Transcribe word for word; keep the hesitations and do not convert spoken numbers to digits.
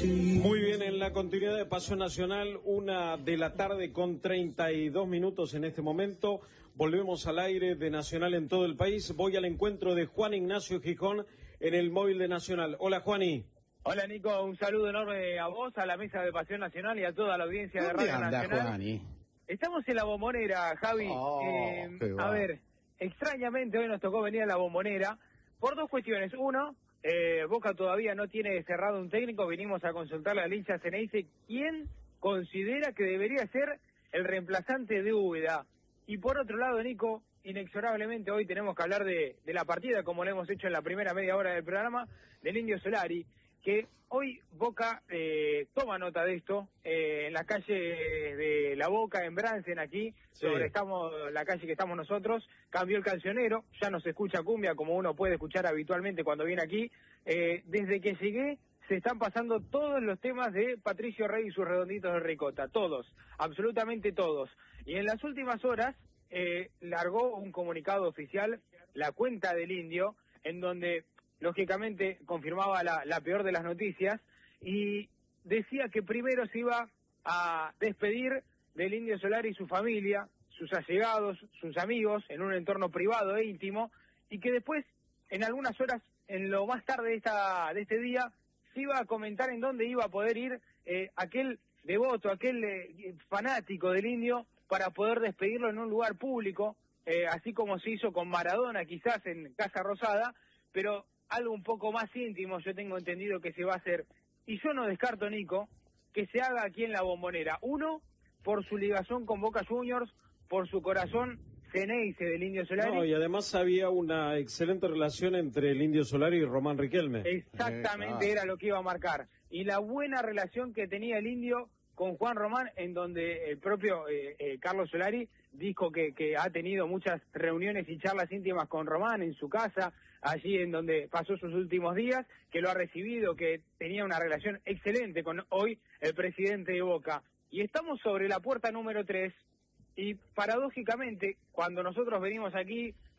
Muy bien, en la continuidad de Pasión Nacional, una de la tarde con treinta y dos minutos en este momento. Volvemos al aire de Nacional en todo el país. Voy al encuentro de Juan Ignacio Gijón en el móvil de Nacional. Hola, Juani. Hola, Nico. Un saludo enorme a vos, a la mesa de Pasión Nacional y a toda la audiencia de Radio anda, Nacional. Juani? Estamos en la Bombonera, Javi. Oh, eh, a va. ver, extrañamente hoy nos tocó venir a la Bombonera por dos cuestiones. Uno, eh, Boca todavía no tiene cerrado un técnico. Vinimos a consultarle al hincha Ceneice quién considera que debería ser el reemplazante de Úbeda. Y por otro lado, Nico, inexorablemente hoy tenemos que hablar de, de la partida, como lo hemos hecho en la primera media hora del programa, del Indio Solari, que hoy Boca eh, toma nota de esto, eh, en la calle de La Boca, en Bransen, aquí, sí. sobre estamos la calle que estamos nosotros, cambió el cancionero, ya no se escucha cumbia como uno puede escuchar habitualmente cuando viene aquí. Eh, desde que llegué se están pasando todos los temas de Patricio Rey y sus redonditos de ricota, todos, absolutamente todos. Y en las últimas horas eh, largó un comunicado oficial, la cuenta del Indio, en donde lógicamente confirmaba la, la peor de las noticias y decía que primero se iba a despedir del Indio Solari y su familia, sus allegados, sus amigos, en un entorno privado e íntimo, y que después, en algunas horas, en lo más tarde de, esta, de este día, se iba a comentar en dónde iba a poder ir eh, aquel devoto, aquel eh, fanático del Indio, para poder despedirlo en un lugar público, eh, así como se hizo con Maradona, quizás en Casa Rosada, pero algo un poco más íntimo, yo tengo entendido que se va a hacer. Y yo no descarto, Nico, que se haga aquí en la Bombonera. Uno, por su ligación con Boca Juniors, por su corazón Ceneice del Indio Solari. No, y además había una excelente relación entre el Indio Solari y Román Riquelme. Exactamente, eh, era lo que iba a marcar. Y la buena relación que tenía el Indio con Juan Román, en donde el propio eh, eh, Carlos Solari dijo que, que ha tenido muchas reuniones y charlas íntimas con Román en su casa, allí en donde pasó sus últimos días, que lo ha recibido, que tenía una relación excelente con hoy el presidente de Boca. Y estamos sobre la puerta número tres, y paradójicamente, cuando nosotros venimos aquí